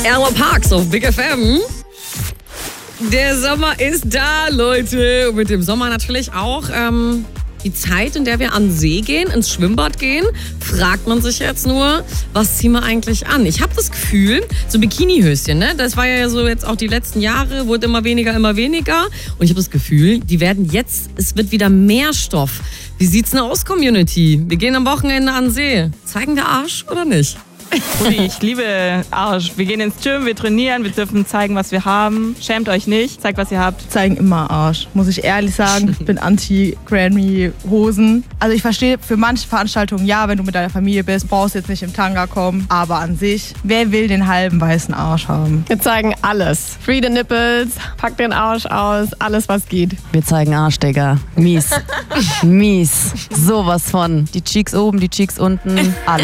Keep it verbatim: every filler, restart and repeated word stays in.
Erma Parks auf Big F M. Der Sommer ist da, Leute. Und mit dem Sommer natürlich auch ähm, die Zeit, in der wir an den See gehen, ins Schwimmbad gehen. Fragt man sich jetzt nur, was ziehen wir eigentlich an? Ich habe das Gefühl, so Bikinihöschen, ne? Das war ja so jetzt auch die letzten Jahre, wurde immer weniger, immer weniger. Und ich habe das Gefühl, die werden jetzt, es wird wieder mehr Stoff. Wie sieht's denn aus, Community? Wir gehen am Wochenende an den See. Zeigen wir Arsch oder nicht? Uli, ich liebe Arsch. Wir gehen ins Gym, wir trainieren, wir dürfen zeigen, was wir haben. Schämt euch nicht, zeigt, was ihr habt. Zeigen immer Arsch, muss ich ehrlich sagen. Ich bin anti-Granny-Hosen. Also ich verstehe für manche Veranstaltungen, ja, wenn du mit deiner Familie bist, brauchst du jetzt nicht im Tanga kommen. Aber an sich, wer will den halben weißen Arsch haben? Wir zeigen alles. Free the nipples, pack den Arsch aus, alles was geht. Wir zeigen Arsch, Digga. Mies. Mies. Sowas von. Die Cheeks oben, die Cheeks unten, alles.